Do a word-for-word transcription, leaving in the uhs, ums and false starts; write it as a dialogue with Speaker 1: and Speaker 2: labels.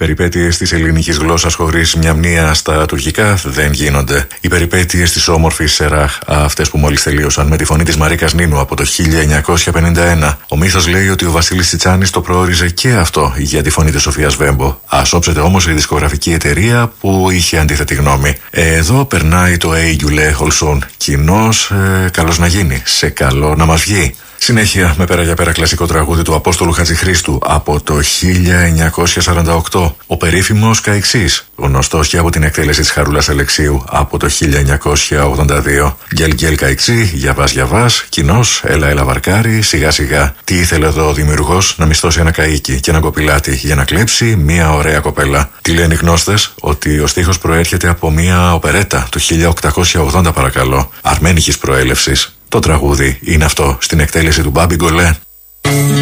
Speaker 1: Περιπέτειες της ελληνικής γλώσσας χωρίς μια μνήα στα τουρκικά δεν γίνονται. Οι περιπέτειες της όμορφης Σεράχ, αυτές που μόλις τελείωσαν με τη φωνή της Μαρίκας Νίνου από το χίλια εννιακόσια πενήντα ένα. Ο μύθος λέει ότι ο Βασίλης Τσιτσάνης το προόριζε και αυτό για τη φωνή της Σοφίας Βέμπο. Ας όψετε όμως η δισκογραφική εταιρεία που είχε αντίθετη γνώμη. Εδώ περνάει το Hey You Le Holson. Κοινός, ε, καλός να γίνει. Σε καλό να μας βγει. Συνέχεια με πέρα για πέρα κλασικό τραγούδι του Απόστολου Χατζηχρήστου από το χίλια εννιακόσια σαράντα οκτώ. Ο περίφημος Καϊξής, γνωστός και από την εκτέλεση της Χαρούλας Αλεξίου από το χίλια εννιακόσια ογδόντα δύο. Γκέλ γκέλ Καϊξή, γιαβάς γιαβάς, κοινός, έλα έλα βαρκάρι, σιγά σιγά. Τι ήθελε εδώ ο δημιουργός? Να μισθώσει ένα καΐκι και ένα κοπηλάτι για να κλέψει μια ωραία κοπέλα. Τι λένε οι γνώστες? Ότι ο στίχος προέρχεται από μια οπερέτα του χίλια οκτακόσια ογδόντα, παρακαλώ, αρμένικης προέλευσης. Το τραγούδι είναι αυτό στην εκτέλεση του Μπάμπι Γκολέ.